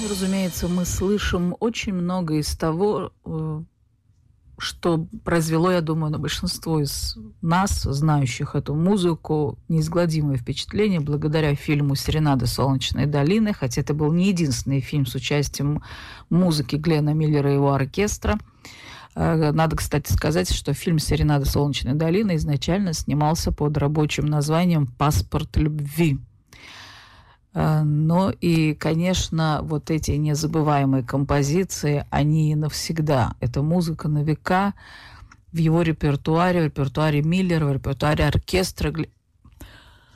Разумеется, мы слышим очень много из того, что произвело, я думаю, на большинство из нас, знающих эту музыку, неизгладимое впечатление благодаря фильму «Серенада Солнечной долины», хотя это был не единственный фильм с участием музыки Глена Миллера и его оркестра. Надо, кстати, сказать, что фильм «Серенада Солнечной долины» изначально снимался под рабочим названием «Паспорт любви». Но и, конечно, вот эти незабываемые композиции, они навсегда. Это музыка на века в его репертуаре, в репертуаре Миллера, в репертуаре оркестра